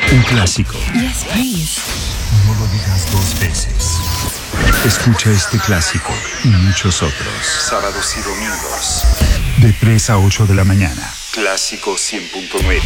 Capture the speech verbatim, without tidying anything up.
Un clásico. Yes, please. No lo digas dos veces. Escucha este clásico y muchos otros. Sábados y domingos. De tres a ocho de la mañana. Clásico cien punto nueve.